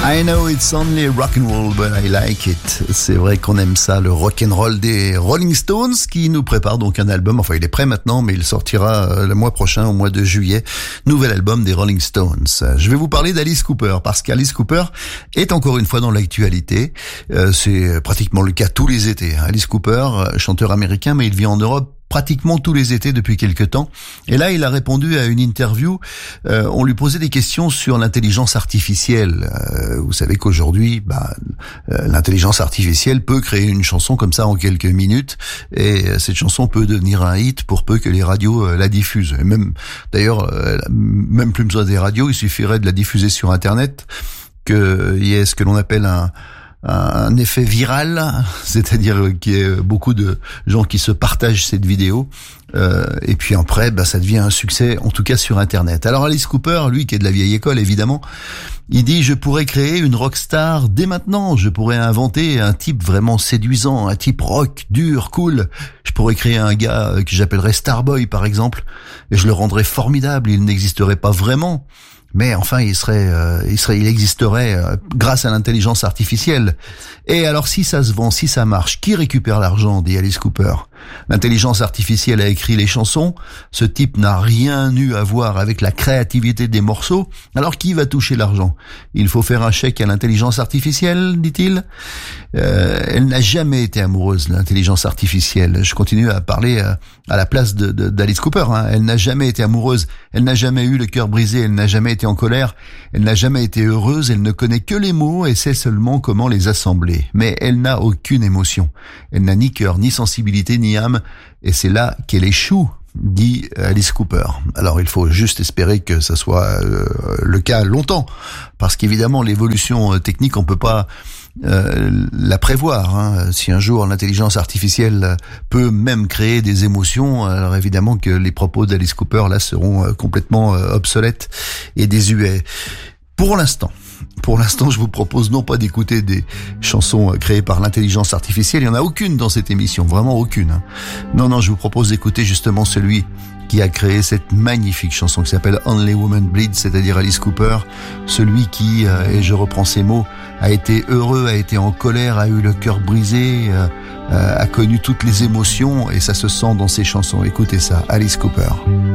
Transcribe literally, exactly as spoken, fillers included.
I know it's only rock and roll, but I like it. C'est vrai qu'on aime ça, le rock and roll des Rolling Stones, qui nous prépare donc un album. Enfin, il est prêt maintenant, mais il sortira le mois prochain, au mois de juillet. Nouvel album des Rolling Stones. Je vais vous parler d'Alice Cooper, parce qu'Alice Cooper est encore une fois dans l'actualité. Euh, c'est pratiquement le cas tous les étés. Alice Cooper, chanteur américain, mais il vit en Europe pratiquement tous les étés depuis quelque temps. Et là, il a répondu à une interview. Euh, on lui posait des questions sur l'intelligence artificielle. Euh, vous savez qu'aujourd'hui, bah, euh, l'intelligence artificielle peut créer une chanson comme ça en quelques minutes, et euh, cette chanson peut devenir un hit pour peu que les radios euh, la diffusent. Et même, d'ailleurs, euh, même plus besoin des radios, il suffirait de la diffuser sur Internet, qu'il y ait ce que l'on appelle un un effet viral, c'est-à-dire qu'il y a beaucoup de gens qui se partagent cette vidéo, euh, et puis après, bah, ça devient un succès, en tout cas sur Internet. Alors Alice Cooper, lui qui est de la vieille école évidemment, il dit « Je pourrais créer une rockstar dès maintenant, je pourrais inventer un type vraiment séduisant, un type rock, dur, cool. Je pourrais créer un gars que j'appellerais Starboy par exemple, et je le rendrais formidable, il n'existerait pas vraiment. » Mais enfin, il serait, euh, il serait, il existerait euh, grâce à l'intelligence artificielle. Et alors, si ça se vend, si ça marche, qui récupère l'argent, dit Alice Cooper? L'intelligence artificielle a écrit les chansons. Ce type n'a rien eu à voir avec la créativité des morceaux. Alors, qui va toucher l'argent? Il faut faire un chèque à l'intelligence artificielle, dit-il. Euh, elle n'a jamais été amoureuse, l'intelligence artificielle. Je continue à parler à, à la place de, de, d'Alice Cooper. Hein. Elle n'a jamais été amoureuse. Elle n'a jamais eu le cœur brisé. Elle n'a jamais été en colère. Elle n'a jamais été heureuse. Elle ne connaît que les mots et sait seulement comment les assembler. Mais elle n'a aucune émotion. Elle n'a ni cœur, ni sensibilité, ni âme. Et c'est là qu'elle échoue, dit Alice Cooper. Alors il faut juste espérer que ça soit euh, le cas longtemps, parce qu'évidemment l'évolution technique on peut pas euh, la prévoir. Hein. Si un jour l'intelligence artificielle peut même créer des émotions, alors évidemment que les propos d'Alice Cooper là seront complètement euh, obsolètes et désuets. Pour l'instant, pour l'instant, je vous propose non pas d'écouter des chansons créées par l'intelligence artificielle, il n'y en a aucune dans cette émission, vraiment aucune. Hein. Non, non, je vous propose d'écouter justement celui qui a créé cette magnifique chanson qui s'appelle Only Woman Bleed, c'est-à-dire Alice Cooper, celui qui, euh, et je reprends ces mots, a été heureux, a été en colère, a eu le cœur brisé, euh, euh, a connu toutes les émotions, et ça se sent dans ses chansons. Écoutez ça, Alice Cooper.